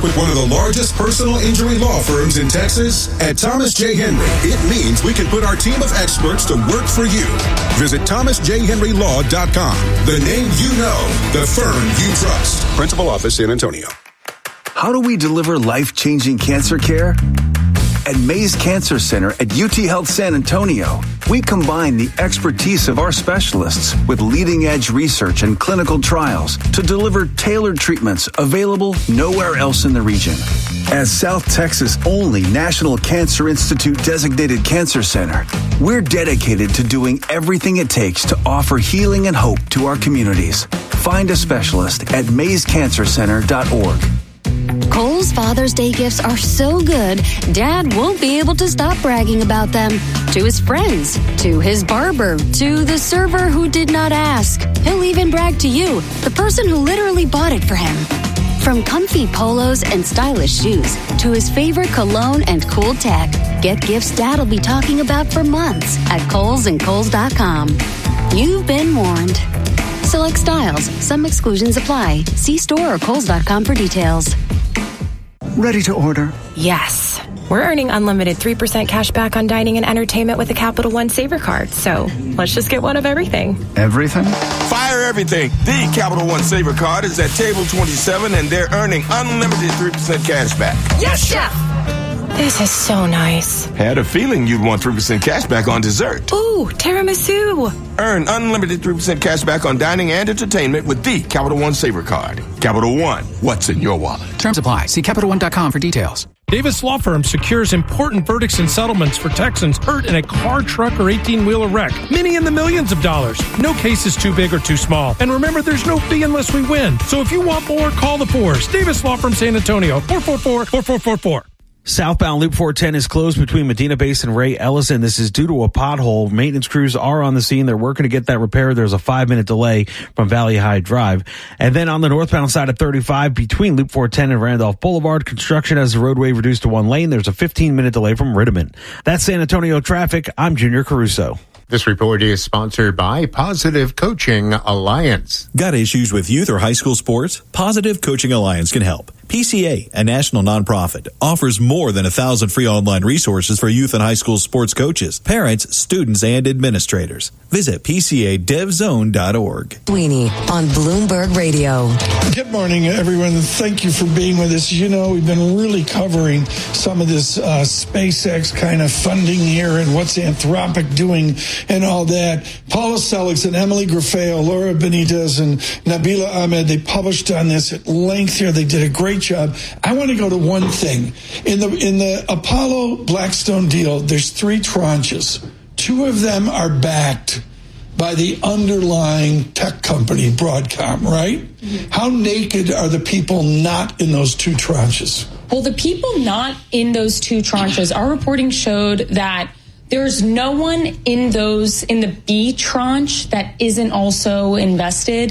with one of the largest personal injury law firms in Texas? At Thomas J. Henry, it means we can put our team of experts to work for you. Visit thomasjhenrylaw.com. The name you know, the firm you trust. Principal office, San Antonio. How do we deliver life-changing cancer care? At Mays Cancer Center at UT Health San Antonio, we combine the expertise of our specialists with leading-edge research and clinical trials to deliver tailored treatments available nowhere else in the region. As South Texas' only National Cancer Institute designated cancer center, we're dedicated to doing everything it takes to offer healing and hope to our communities. Find a specialist at mayscancercenter.org. Kohl's Father's Day gifts are so good, Dad won't be able to stop bragging about them. To his friends, to his barber, to the server who did not ask. He'll even brag to you, the person who literally bought it for him. From comfy polos and stylish shoes to his favorite cologne and cool tech, get gifts Dad'll be talking about for months at Kohl's and Kohl's.com. You've been warned. Select styles. Some exclusions apply. See store or Kohl's.com for details. Ready to order? Yes. We're earning unlimited 3% cash back on dining and entertainment with the Capital One Saver card. So let's just get one of everything. Everything? Fire everything. The Capital One Saver card is at table 27 and they're earning unlimited 3% cash back. Yes, Chef! This is so nice. Had a feeling you'd want 3% cash back on dessert. Ooh, tiramisu. Earn unlimited 3% cash back on dining and entertainment with the Capital One Saver card. Capital One, what's in your wallet? Terms apply. See CapitalOne.com for details. Davis Law Firm secures important verdicts and settlements for Texans hurt in a car, truck, or 18-wheeler wreck. Many in the millions of dollars. No case is too big or too small. And remember, there's no fee unless we win. So if you want more, call the Fours. Davis Law Firm San Antonio, 444-4444. Southbound Loop 410 is closed between Medina Base and Ray Ellison. This is due to a pothole. Maintenance crews are on the scene. They're working to get that repaired. There's a 5-minute delay from Valley High Drive. And then on the northbound side of 35 between Loop 410 and Randolph Boulevard, construction has the roadway reduced to 1 lane. There's a 15-minute delay from Riddiman. That's San Antonio traffic. I'm Junior Caruso. This report is sponsored by Positive Coaching Alliance. Got issues with youth or high school sports? Positive Coaching Alliance can help. PCA, a national nonprofit, offers more than 1,000 free online resources for youth and high school sports coaches, parents, students, and administrators. Visit PCADevZone.org. Sweeney on Bloomberg Radio. Good morning, everyone. Thank you for being with us. You know, we've been really covering some of this SpaceX kind of funding here and what's Anthropic doing and all that. Paula Selig and Emily Grafeo, Laura Benitez, and Nabila Ahmed, they published on this at length here. They did a great job. I want to go to one thing. In the Apollo Blackstone deal, there's 3 tranches. 2 of them are backed by the underlying tech company, Broadcom, right? Mm-hmm. How naked are the people not in those 2 tranches? Well, the people not in those 2 tranches, our reporting showed that there's no one in the B tranche that isn't also invested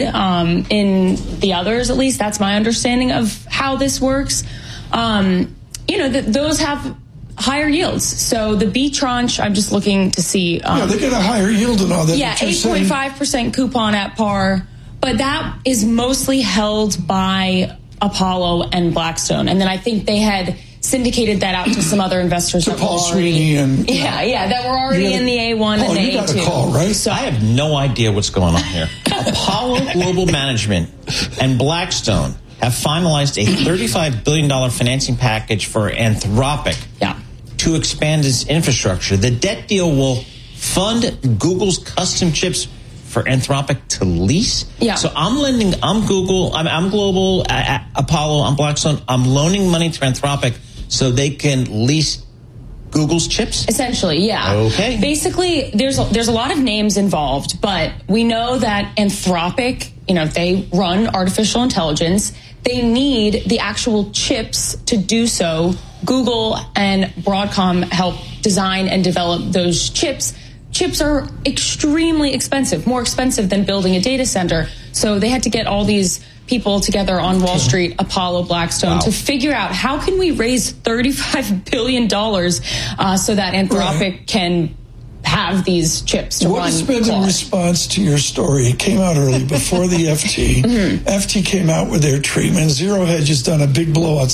in the others, at least. That's my understanding of how this works. Those have higher yields. So the B tranche, I'm just looking to see. They get a higher yield and all that. Yeah, 8.5% coupon at par. But that is mostly held by Apollo and Blackstone. And then I think they had syndicated that out to some other investors. To Paul Sweeney and... that were already in the A1 and the A2. You got a call, right? So I have no idea what's going on here. Apollo Global Management and Blackstone have finalized a $35 billion financing package for Anthropic to expand its infrastructure. The debt deal will fund Google's custom chips for Anthropic to lease. Yeah. So I'm Google, I'm Global, Apollo, I'm Blackstone. I'm loaning money to Anthropic so they can lease Google's chips? Essentially, yeah. Okay. Basically, there's a lot of names involved, but we know that Anthropic, they run artificial intelligence. They need the actual chips to do so. Google and Broadcom help design and develop those chips. Chips are extremely expensive, more expensive than building a data center. So they had to get all these people together on Wall Street, Apollo, Blackstone, to figure out how can we raise $35 billion so that Anthropic can have these chips to run. What has been the response to your story? It came out early before the FT. FT came out with their treatment. Zero Hedge has done a big blowout